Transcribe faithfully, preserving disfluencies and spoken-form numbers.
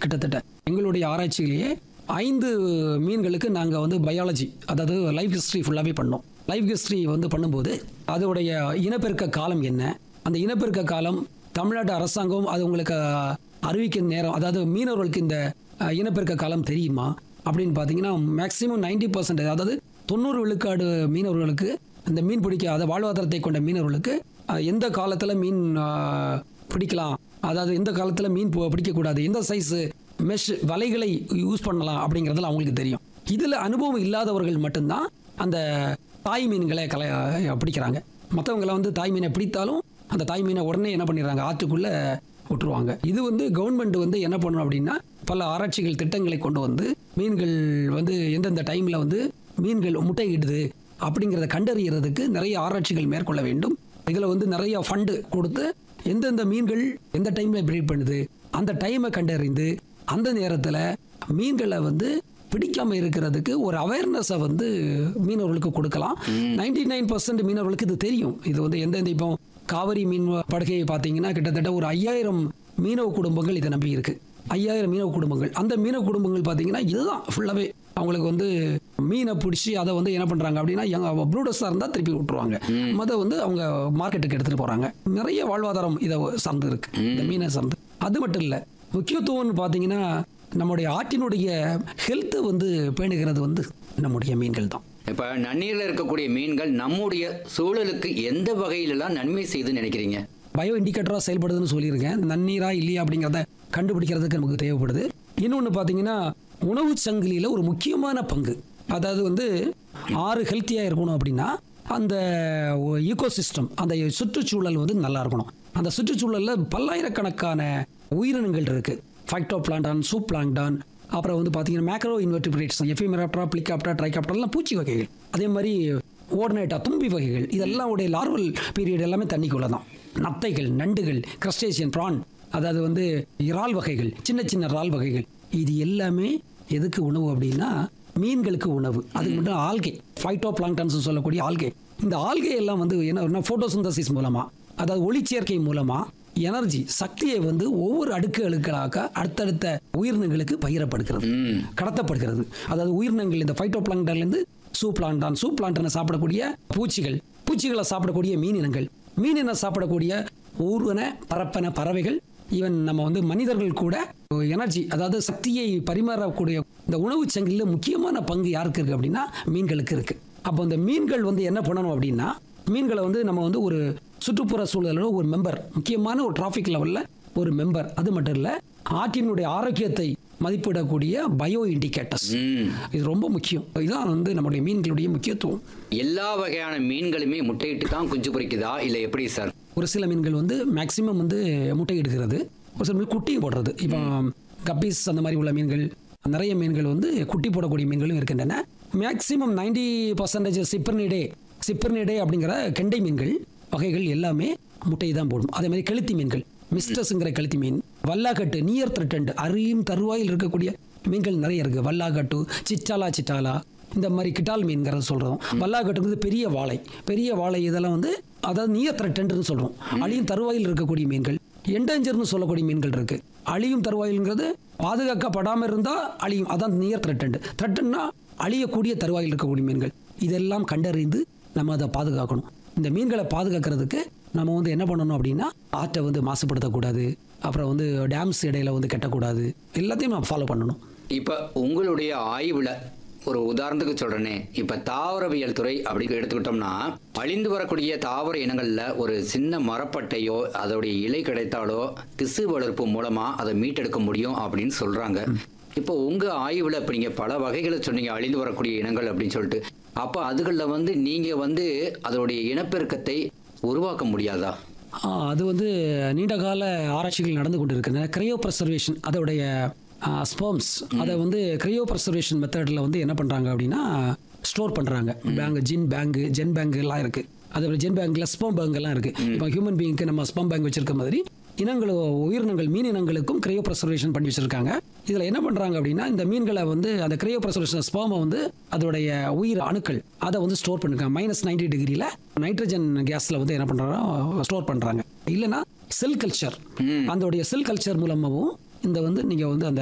கிட்டத்தட்ட எங்களுடைய ஆராய்ச்சியிலேயே ஐந்து மீன்களுக்கு நாங்கள் வந்து பயாலஜி, அதாவது லைஃப் ஹிஸ்ட்ரி ஃபுல்லாகவே பண்ணோம். லைஃப் ஹிஸ்ட்ரி வந்து பண்ணும்போது அதோடைய இனப்பெருக்க காலம் என்ன, அந்த இனப்பெருக்க காலம் தமிழ்நாட்டு அரசாங்கம் அது உங்களுக்கு அறிவிக்கிற நேரம், அதாவது மீனவர்களுக்கு இந்த இனப்பெருக்க காலம் தெரியுமா அப்படின்னு பார்த்தீங்கன்னா மேக்ஸிமம் நைன்டி பர்சன்ட், அதாவது தொண்ணூறு விழுக்காடு மீனவர்களுக்கு இந்த மீன் பிடிக்க அதை வாழ்வாதாரத்தை கொண்ட மீனவர்களுக்கு எந்த காலத்தில் மீன் பிடிக்கலாம், அதாவது எந்த காலத்தில் மீன் பிடிக்கக்கூடாது, எந்த சைஸு மெஷ் வலைகளை யூஸ் பண்ணலாம் அப்படிங்கிறதுல அவங்களுக்கு தெரியும். இதில் அனுபவம் இல்லாதவர்கள் மட்டும்தான் அந்த தாய் மீன்களை கலை பிடிக்கிறாங்க. மற்றவங்களை வந்து தாய் மீனை பிடித்தாலும் அந்த தாய் மீனை உடனே என்ன பண்ணிடுறாங்க, ஆற்றுக்குள்ளே விட்டுருவாங்க. இது வந்து கவர்மெண்ட் வந்து என்ன பண்ணணும் அப்படின்னா பல ஆராய்ச்சிகள் திட்டங்களை கொண்டு வந்து மீன்கள் வந்து எந்தெந்த டைமில் வந்து மீன்கள் முட்டையிடுது அப்படிங்கிறத கண்டறியறதுக்கு நிறைய ஆராய்ச்சிகள் மேற்கொள்ள வேண்டும். இதில் வந்து நிறைய ஃபண்டு கொடுத்து எந்தெந்த மீன்கள் எந்த டைமில் பிரீட் பண்ணுது அந்த டைமை கண்டறிந்து அந்த நேரத்தில் மீன்களை வந்து பிடிக்காம இருக்கிறதுக்கு ஒரு அவேர்னஸை வந்து மீனவர்களுக்கு கொடுக்கலாம். நைன்டி நைன் பர்சன்ட் மீனவர்களுக்கு இது தெரியும். இது வந்து எந்தெந்த இப்போ காவிரி மீன் படுகையை பார்த்தீங்கன்னா கிட்டத்தட்ட ஒரு ஐயாயிரம் மீனவ குடும்பங்கள் இதை நம்பி இருக்கு. ஐயாயிரம் மீனவ குடும்பங்கள், அந்த மீனவ குடும்பங்கள் பார்த்தீங்கன்னா இதுதான் ஃபுல்லாகவே அவங்களுக்கு வந்து மீனை பிடிச்சி அதை வந்து என்ன பண்ணுறாங்க அப்படின்னா எங்கள் ப்ரூடர்ஸாக இருந்தால் திருப்பி விட்டுருவாங்க, அதை வந்து அவங்க மார்க்கெட்டுக்கு எடுத்துகிட்டு போகிறாங்க. நிறைய வாழ்வாதாரம் இதை சார்ந்து இருக்கு, இந்த மீனை சார்ந்து. அது மட்டும் இல்லை, முக்கியத்துவம்னு பார்த்தீங்கன்னா நம்முடைய ஆற்றினுடைய ஹெல்த்தை வந்து பேணுகிறது வந்து நம்முடைய மீன்கள் தான். இப்போ நன்னீரில் இருக்கக்கூடிய மீன்கள் நம்முடைய சூழலுக்கு எந்த வகையிலெல்லாம் நன்மை செய்து நினைக்கிறீங்க? பயோ இண்டிகேட்டராக செயல்படுதுன்னு சொல்லியிருக்கேன். நன்னீரா இல்லையா அப்படிங்கிறத கண்டுபிடிக்கிறதுக்கு நமக்கு தேவைப்படுது. இன்னொன்று பார்த்தீங்கன்னா உணவு சங்கிலியில் ஒரு முக்கியமான பங்கு, அதாவது வந்து ஆறு ஹெல்த்தியாக இருக்கணும் அப்படின்னா அந்த ஈகோசிஸ்டம், அந்த சுற்றுச்சூழல் வந்து நல்லா இருக்கணும். அந்த சுற்றுச்சூழலில் பல்லாயிரக்கணக்கான உயிரினங்கள் இருக்குது. ஃபைட்டோ பிளான்டான், சூப் பிளான்டான், அப்புறம் வந்து பார்த்தீங்கன்னா மேக்ரோ இன்வெர்டிபிரேட்ஸ், எஃபிமெராப்டரா, பிளிகாப்டரா, ட்ரைகாப்டர்லாம் பூச்சி வகைகள், அதே மாதிரி ஓர்னேட்டா தும்பி வகைகள், இதெல்லாம் உடைய லார்வல் பீரியட் எல்லாமே தண்ணிக்குள்ள தான். நத்தைகள், நண்டுகள், கிரஸ்டேசியன், பிரான், அதாவது வந்து இறால் வகைகள், சின்ன சின்ன இறால் வகைகள், இது எல்லாமே எதுக்கு உணவு அப்படின்னா மீன்களுக்கு உணவு. அதுக்கு மட்டும் ஆல்கே, ஃபைட்டோ பிளான்டான்ஸ் சொல்லக்கூடிய ஆல்கே, இந்த ஆல்கே எல்லாம் வந்து என்ன போட்டோசிந்தசிஸ் மூலமா, அதாவது ஒளிச்சேர்க்கை மூலமா எனர்ஜி சக்தியை வந்து ஒவ்வொரு அடுக்கு அடுக்களாக அடுத்தடுத்த உயிரினங்களுக்கு பகிரப்படுகிறது, கடத்தப்படுகிறது. அதாவது உயிரினங்கள் இந்த ஃபைட்டோ பிளான்டான்லேருந்து சூ பிளான்டான், சூ பிளான்டானை சாப்பிடக்கூடிய பூச்சிகள், பூச்சிகளை சாப்பிடக்கூடிய மீனினங்கள், மீனினை சாப்பிடக்கூடிய ஊர்வன பரப்பன பறவைகள், ஈவன் நம்ம வந்து மனிதர்கள் கூட எனர்ஜி, அதாவது சக்தியை பரிமாறக்கூடிய இந்த உணவு சங்கிலியில் முக்கியமான பங்கு யாருக்கு இருக்கு அப்படின்னா மீன்களுக்கு இருக்கு. அப்போ இந்த மீன்கள் வந்து என்ன பண்ணணும் அப்படின்னா மீன்களை வந்து நம்ம வந்து ஒரு சுற்றுப்புற சூழலில் ஒரு மெம்பர், முக்கியமான ஒரு டிராஃபிக் லெவலில் ஒரு மெம்பர். அது மட்டும் இல்லை, ஆற்றினுடைய ஆரோக்கியத்தை மதிப்பிடக்கூடிய பயோ இண்டிகேட்டர்ஸ், இது ரொம்ப முக்கியம். இதுதான் வந்து நம்முடைய மீன்களுடைய முக்கியத்துவம். எல்லா வகையான மீன்களுமே முட்டையிட்டு தான் குஞ்சு பொரிக்குதா இல்லை எப்படி சார்? ஒரு சில மீன்கள் வந்து மேக்சிமம் வந்து முட்டையிடுகிறது, ஒரு சில மீன் குட்டியும் போடுறது. இப்போ கப்பீஸ் அந்த மாதிரி உள்ள மீன்கள், நிறைய மீன்கள் வந்து குட்டி போடக்கூடிய மீன்களும் இருக்கின்றன. மேக்சிமம் நைன்டி பர்சன்டேஜ் சிப்பர்னிடே சிப்பர்னிடே அப்படிங்கிற கெண்டை மீன்கள் வகைகள் எல்லாமே முட்டை தான் போடும். அதே மாதிரி கெளுத்தி மீன்கள், மிஸ்டஸ்ங்கிற கெளுத்தி மீன், வல்லாக்கட்டு, நியர் த்ரெட்டன்ட், அரியும் தருவாயில் இருக்கக்கூடிய மீன்கள் நிறைய இருக்கு. வல்லாக்கட்டு, சிட்டாலா சிட்டாலா, இந்த மாதிரி கிட்டால் மீன்கிறது சொல்றோம். வல்லாக்கட்டுங்கிறது பெரிய வாழை, பெரிய வாழை, இதெல்லாம் வந்து அதாவது நியர் த்ரெட்டன்ட்னு சொல்றோம். அழியும் தருவாயில் இருக்கக்கூடிய மீன்கள், என்டேஞ்சர்னு சொல்லக்கூடிய மீன்கள் இருக்கு. அழியும் தருவாயில்ங்கிறது பாதுகாக்கப்படாமல் இருந்தா அழியும், அதான் நியர் த்ரெட்டன்ட். த்ரெட்டன்னா அழியக்கூடிய தருவாயில் இருக்கக்கூடிய மீன்கள். இதெல்லாம் கண்டறிந்து நம்ம அதை பாதுகாக்கணும். இந்த மீன்களை பாதுகாக்கிறதுக்கு நம்ம வந்து என்ன பண்ணணும் அப்படின்னா ஆற்றை வந்து மாசுபடுத்தக்கூடாது, அப்புறம் வந்து டேம்ஸ் இடையில வந்து கட்டக்கூடாது, எல்லாத்தையும் நம்ம ஃபாலோ பண்ணணும். இப்போ உங்களுடைய ஆய்வில் ஒரு உதாரணத்துக்கு சொல்கிறேனே, இப்போ தாவரவியல் துறை அப்படி எடுத்துக்கிட்டோம்னா அழிந்து வரக்கூடிய தாவர இனங்களில் ஒரு சின்ன மரப்பட்டையோ அதோடைய இலை கிடைத்தாலோ திசு வளர்ப்பு மூலமாக அதை மீட்டெடுக்க முடியும் அப்படின்னு சொல்கிறாங்க. இப்போ உங்கள் ஆய்வில் இப்போ நீங்கள் பல வகைகளை சொன்னீங்க அழிந்து வரக்கூடிய இனங்கள் அப்படின்னு சொல்லிட்டு, அப்போ அதுகளில் வந்து நீங்கள் வந்து அதோடைய இனப்பெருக்கத்தை உருவாக்க முடியாதா? அது வந்து நீண்ட கால ஆராய்ச்சிகள் நடந்து கொண்டு இருக்கின்றன. கிரையோ ப்ரெசர்வேஷன், அதோடைய ஸ்பெர்ம்ஸ், அதை வந்து கிரையோ ப்ரெசர்வேஷன் மெத்தடில் வந்து என்ன பண்ணுறாங்க அப்படின்னா ஸ்டோர் பண்ணுறாங்க. பேங்க், ஜின் பேங்கு, ஜென் பேங்க் எல்லாம் இருக்குது. அதோட ஜென் பேங்கில் ஸ்பெர்ம் பேங்க் எல்லாம் இருக்குது. இப்போ ஹியூமன் பீயிங்க்கு நம்ம ஸ்பெர்ம் பேங்க் வச்சிருக்க மாதிரி இனங்கள், உயிரினங்கள், மீன் இனங்களுக்கும் கிரையோ ப்ரெசர்வேஷன் பண்ணி வச்சிருக்காங்க. இதில் என்ன பண்ணுறாங்க அப்படின்னா இந்த மீன்களை வந்து அந்த கிரையோ ப்ரெசர்வேஷன் ஸ்பெர்மை வந்து அதோடைய உயிர் அணுக்கள் அதை வந்து ஸ்டோர் பண்ணிருக்காங்க. மைனஸ் நைன்டி டிகிரியில் நைட்ரஜன் கேஸில் வந்து என்ன பண்ணுறாங்க, ஸ்டோர் பண்ணுறாங்க. இல்லைன்னா செல் கல்ச்சர், அதோடைய செல் கல்ச்சர் மூலமாகவும் இந்த வந்து நீங்கள் வந்து அந்த